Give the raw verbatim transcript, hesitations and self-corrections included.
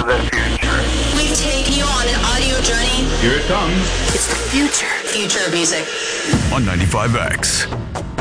the future. We've taken you on an audio journey. Here it comes. It's the future. Future of music. On ninety-five X.